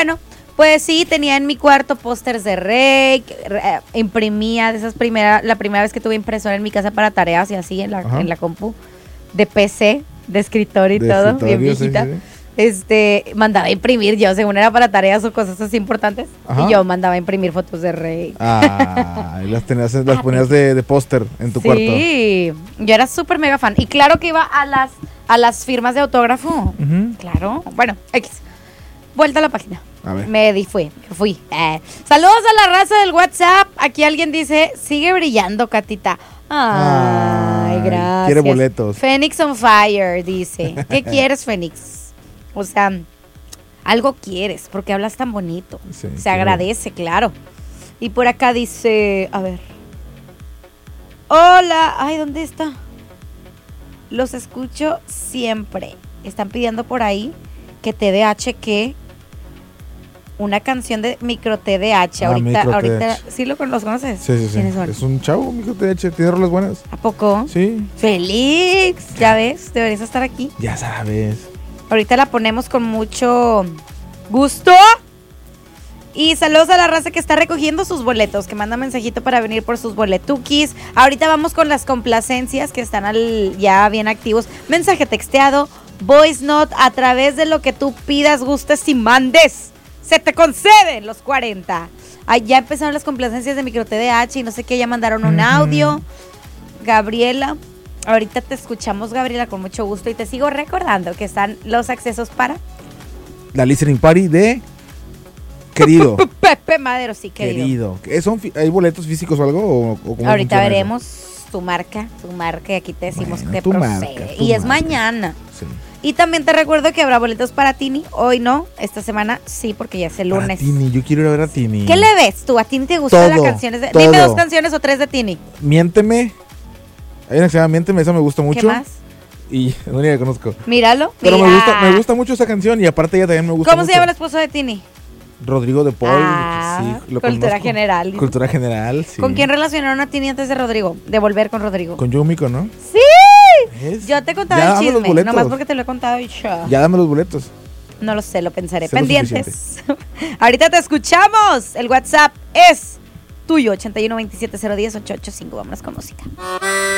bueno, pues sí, tenía en mi cuarto pósters de Rey, imprimía de esas la primera vez que tuve impresora en mi casa para tareas y así en la compu, de PC, de escritorio y todo, bien viejita. Sí. Mandaba a imprimir yo, según era para tareas o cosas así importantes. Ajá. Y yo mandaba a imprimir fotos de Rey. Y las ponías de póster en tu cuarto. Sí, yo era súper mega fan. Y claro que iba a las firmas de autógrafo. Claro. Bueno, X. Vuelta a la página. A ver. Me fui. Saludos a la raza del WhatsApp. Aquí alguien dice, sigue brillando, Catita. Ay, gracias. Quiere boletos. Phoenix on fire, dice. ¿Qué quieres, Phoenix? O sea, algo quieres, porque hablas tan bonito. Sí, se agradece, claro. Y por acá dice, a ver. Hola, ay, ¿dónde está? Los escucho siempre. Están pidiendo por ahí que TDH, que una canción de Micro TDH. Ahorita, ¿sí los conoces? Sí. Es un chavo, Micro TDH, tiene rolas buenas. ¿A poco? Sí. Félix, ya ves, deberías estar aquí. Ya sabes. Ahorita la ponemos con mucho gusto. Y saludos a la raza que está recogiendo sus boletos, que manda mensajito para venir por sus boletuquis. Ahorita vamos con las complacencias que están ya bien activos. Mensaje texteado, voice note, a través de lo que tú pidas, gustes y mandes. Se te conceden los 40. Ya empezaron las complacencias de Micro TDH y no sé qué, ya mandaron un audio. Gabriela. Ahorita te escuchamos, Gabriela, con mucho gusto. Y te sigo recordando que están los accesos para la listening party de Querido. Pepe Madero, sí, querido. ¿Hay boletos físicos o algo? ¿O cómo ahorita veremos tu marca, y aquí te decimos que procede. Y es mañana. Sí. Y también te recuerdo que habrá boletos para Tini. Hoy no, esta semana sí, porque ya es el lunes. Tini, yo quiero ir a ver a Tini. ¿Qué le ves tú? ¿A Tini te gustan las canciones? Dime 2 canciones o 3 de Tini. Miénteme. Hay una que se llama Miénteme, esa me gusta mucho. ¿Qué más? Y no ni la conozco. Míralo. Pero me gusta mucho esa canción y aparte ella también me gusta mucho. ¿Cómo se llama el esposo de Tini? Rodrigo de Paul. Sí, Cultura general. Cultura general, sí. ¿Con quién relacionaron a Tini antes de Rodrigo? De volver con Rodrigo. Con Yumiko, ¿no? ¡Sí! ¿Ves? Yo te he contado el chisme, nomás porque te lo he contado y ya. Ya dame los boletos. No lo sé, lo pensaré. Pendientes. Ahorita te escuchamos. El WhatsApp es tuyo, 8127010885. Vámonos con música.